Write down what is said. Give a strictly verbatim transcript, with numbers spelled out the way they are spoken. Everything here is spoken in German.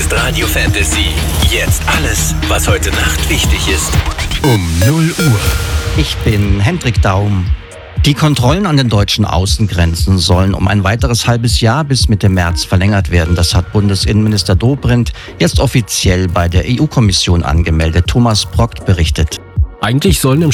ist Radio Fantasy. Jetzt alles, was heute Nacht wichtig ist. Um null Uhr. Ich bin Hendrik Daum. Die Kontrollen an den deutschen Außengrenzen sollen um ein weiteres halbes Jahr bis Mitte März verlängert werden. Das hat Bundesinnenminister Dobrindt jetzt offiziell bei der E U-Kommission angemeldet. Thomas Brockt berichtet. Eigentlich sollen im